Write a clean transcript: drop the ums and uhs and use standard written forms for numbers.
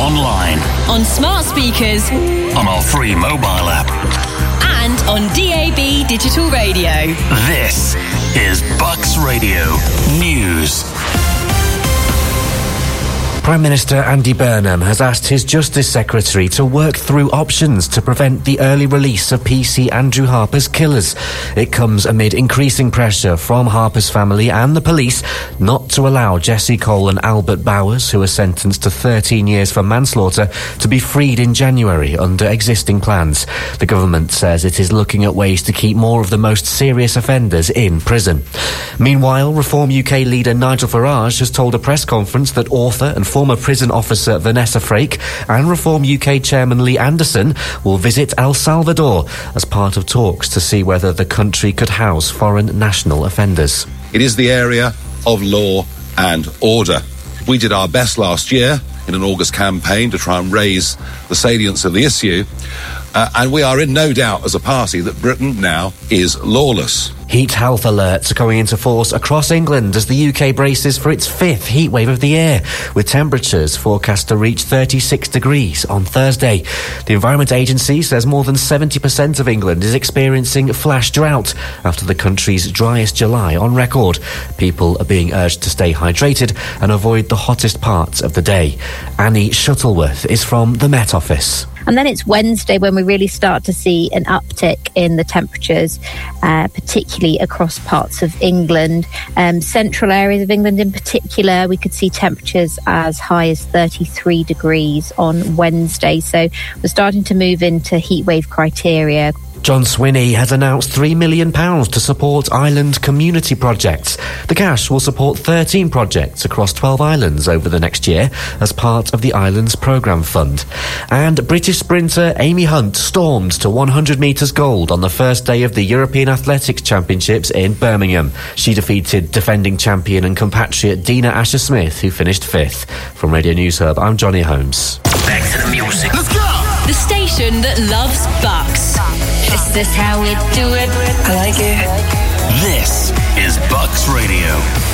online, on smart speakers, on our free mobile app, and on DAB digital radio. This is Bucks Radio News. Prime Minister Andy Burnham has asked his Justice Secretary to work through options to prevent the early release of PC Andrew Harper's killers. It comes amid increasing pressure from Harper's family and the police not to allow Jesse Cole and Albert Bowers, who are sentenced to 13 years for manslaughter, to be freed in January under existing plans. The government says it is looking at ways to keep more of the most serious offenders in prison. Meanwhile, Reform UK leader Nigel Farage has told a press conference that author and former prison officer Vanessa Frake and Reform UK chairman Lee Anderson will visit El Salvador as part of talks to see whether the country could house foreign national offenders. It is the area of law and order. We did our best last year in an August campaign to try and raise the salience of the issue, and we are in no doubt as a party that Britain now is lawless. Heat health alerts are going into force across England as the UK braces for its fifth heatwave of the year, with temperatures forecast to reach 36 degrees on Thursday. The Environment Agency says more than 70% of England is experiencing flash drought after the country's driest July on record. People are being urged to stay hydrated and avoid the hottest parts of the day. Annie Shuttleworth is from the Met Office. And then it's Wednesday when we really start to see an uptick in the temperatures, particularly across parts of England. Central areas of England in particular, we could see temperatures as high as 33 degrees on Wednesday. So we're starting to move into heatwave criteria. John Swinney has announced £3 million to support island community projects. The cash will support 13 projects across 12 islands over the next year as part of the Islands Programme Fund. And British sprinter Amy Hunt stormed to 100 metres gold on the first day of the European Athletics Championships in Birmingham. She defeated defending champion and compatriot Dina Asher-Smith, who finished fifth. From Radio News Hub, I'm Johnny Holmes. Back to the music. Let's go! The station that loves Bucks. Is this how we do it? I like it. This is Bucks Radio.